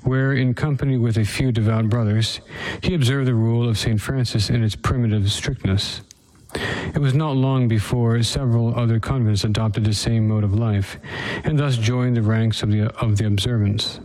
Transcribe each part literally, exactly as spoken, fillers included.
where, in company with a few devout brothers, he observed the rule of Saint Francis in its primitive strictness. It was not long before several other convents adopted the same mode of life, and thus joined the ranks of the, of the observants.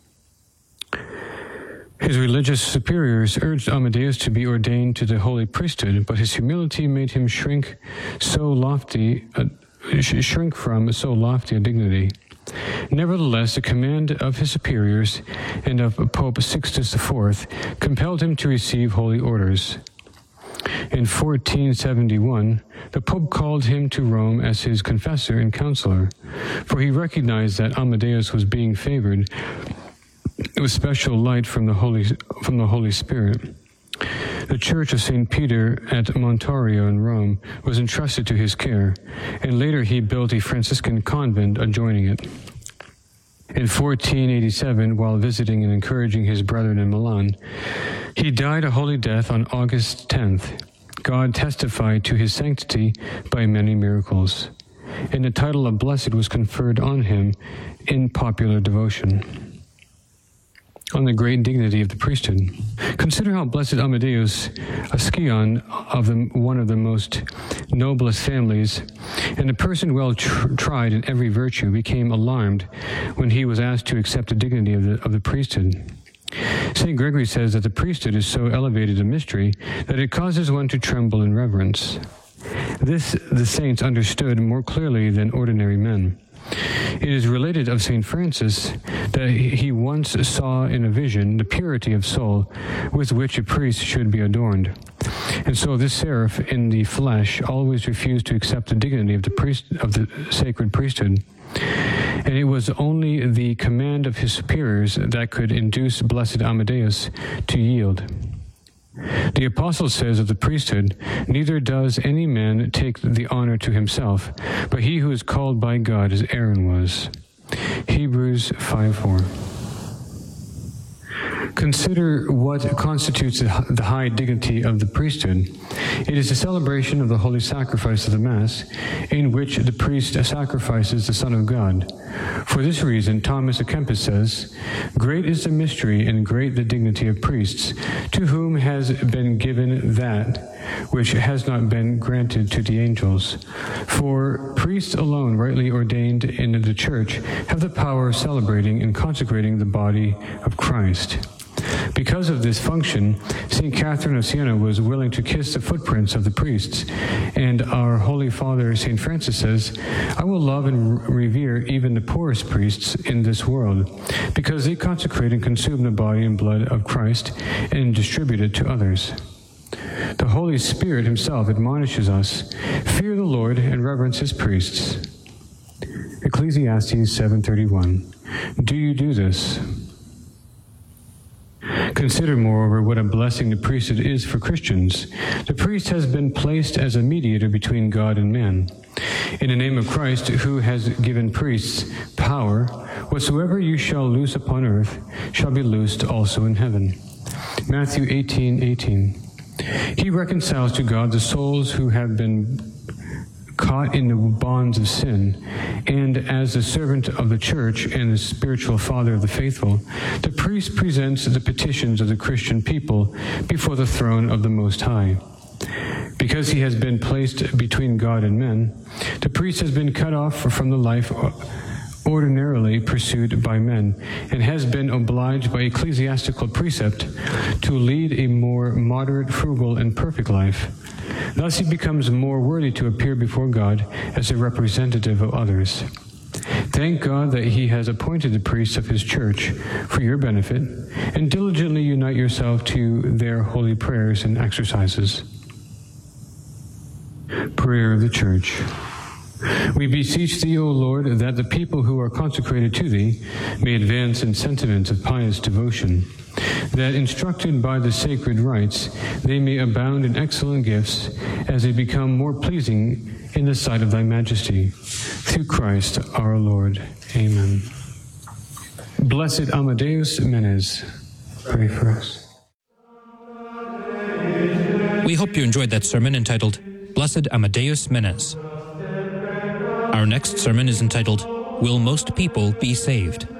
His religious superiors urged Amadeus to be ordained to the holy priesthood, but his humility made him shrink so lofty, uh, shrink from so lofty a dignity. Nevertheless, the command of his superiors and of Pope Sixtus the Fourth compelled him to receive holy orders. In fourteen seventy-one, the Pope called him to Rome as his confessor and counselor, for he recognized that Amadeus was being favored with special light from the Holy, from the Holy Spirit. The Church of Saint Peter at Montorio in Rome was entrusted to his care, and later he built a Franciscan convent adjoining it. In fourteen eighty-seven, while visiting and encouraging his brethren in Milan, he died a holy death on August tenth. God testified to his sanctity by many miracles, and the title of Blessed was conferred on him in popular devotion. On the great dignity of the priesthood. Consider how blessed Amadeus, a scion of the, one of the most noblest families, and a person well tr- tried in every virtue, became alarmed when he was asked to accept the dignity of the, of the priesthood. Saint Gregory says that the priesthood is so elevated a mystery that it causes one to tremble in reverence. This the saints understood more clearly than ordinary men. It is related of Saint Francis that he once saw in a vision the purity of soul with which a priest should be adorned. And so this seraph in the flesh always refused to accept the dignity of the priest of the sacred priesthood. And it was only the command of his superiors that could induce blessed Amadeus to yield. The apostle says of the priesthood, "Neither does any man take the honor to himself, but he who is called by God as Aaron was." Hebrews five four. Consider what constitutes the high dignity of the priesthood. It is the celebration of the holy sacrifice of the Mass, in which the priest sacrifices the Son of God. For this reason, Thomas à Kempis says, "Great is the mystery and great the dignity of priests, to whom has been given that which has not been granted to the angels. For priests alone, rightly ordained in the Church, have the power of celebrating and consecrating the body of Christ." Because of this function, Saint Catherine of Siena was willing to kiss the footprints of the priests, and our Holy Father Saint Francis says, "I will love and revere even the poorest priests in this world, because they consecrate and consume the body and blood of Christ and distribute it to others." The Holy Spirit himself admonishes us, "Fear the Lord and reverence his priests." Ecclesiastes seven thirty-one. Do you do this? Consider, moreover, what a blessing the priesthood is for Christians. The priest has been placed as a mediator between God and man. In the name of Christ, who has given priests power, whatsoever you shall loose upon earth shall be loosed also in heaven. Matthew eighteen eighteen. He reconciles to God the souls who have been caught in the bonds of sin, and as the servant of the Church and the spiritual father of the faithful, the priest presents the petitions of the Christian people before the throne of the Most High. Because he has been placed between God and men, the priest has been cut off from the life ordinarily pursued by men, and has been obliged by ecclesiastical precept to lead a more moderate, frugal, and perfect life. Thus he becomes more worthy to appear before God as a representative of others. Thank God that he has appointed the priests of his Church for your benefit, and diligently unite yourself to their holy prayers and exercises. Prayer of the Church. We beseech thee, O Lord, that the people who are consecrated to thee may advance in sentiments of pious devotion, that, instructed by the sacred rites, they may abound in excellent gifts as they become more pleasing in the sight of thy majesty. Through Christ our Lord. Amen. Blessed Amadeus Menez, pray for us. We hope you enjoyed that sermon entitled, Blessed Amadeus Menez. Our next sermon is entitled, Will Most People Be Saved?